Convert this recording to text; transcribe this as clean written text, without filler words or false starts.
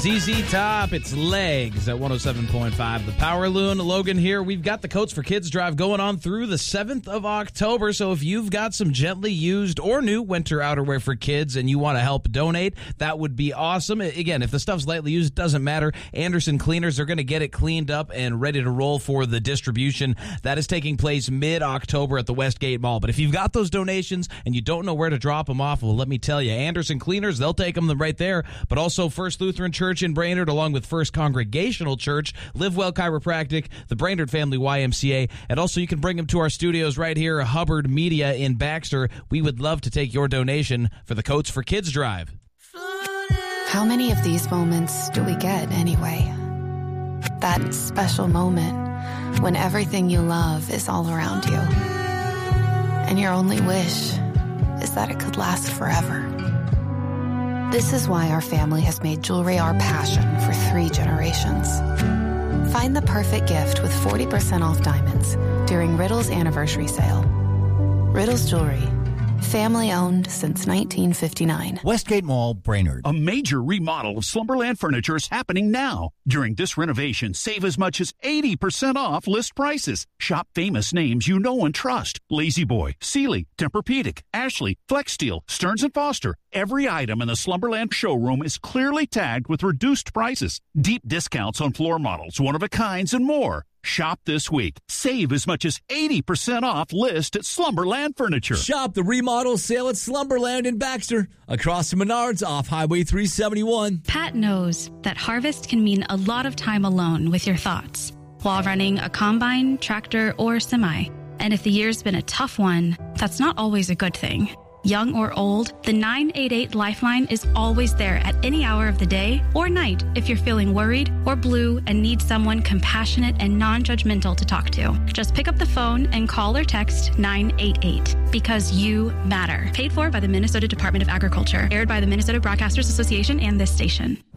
ZZ Top, it's Legs at 107.5. The Power Loon. Logan here. We've got the Coats for Kids drive going on through the 7th of October. So if you've got some gently used or new winter outerwear for kids and you want to help donate, that would be awesome. Again, if the stuff's lightly used, it doesn't matter. Anderson Cleaners are going to get it cleaned up and ready to roll for the distribution. That is taking place mid-October at the Westgate Mall. But if you've got those donations and you don't know where to drop them off, well, let me tell you, Anderson Cleaners, they'll take them right there. But also First Lutheran Church in Brainerd, along with First Congregational Church, Live Well Chiropractic, the Brainerd Family YMCA, and also you can bring them to our studios right here, Hubbard Media in Baxter. We would love to take your donation for the Coats for Kids drive. How many of these moments do we get anyway? That special moment when everything you love is all around you, and your only wish is that it could last forever. This is why our family has made jewelry our passion for 3 generations. Find the perfect gift with 40% off diamonds during Riddle's anniversary sale. Riddle's Jewelry. Family owned since 1959. Westgate Mall, Brainerd. A major remodel of Slumberland Furniture is happening now. During this renovation, save as much as 80% off list prices. Shop famous names you know and trust. Lazy Boy, Sealy, Tempur-Pedic, Ashley, Flexsteel, Stearns & Foster. Every item in the Slumberland showroom is clearly tagged with reduced prices. Deep discounts on floor models, one-of-a-kinds, and more. Shop this week. Save as much as 80% off list at Slumberland Furniture. Shop the remodel sale at Slumberland in Baxter, across from Menards off Highway 371. Pat knows that harvest can mean a lot of time alone with your thoughts while running a combine, tractor, or semi. And if the year's been a tough one, that's not always a good thing. Young or old, the 988 Lifeline is always there at any hour of the day or night if you're feeling worried or blue and need someone compassionate and non-judgmental to talk to. Just pick up the phone and call or text 988 because you matter. Paid for by the Minnesota Department of Agriculture. Aired by the Minnesota Broadcasters Association and this station.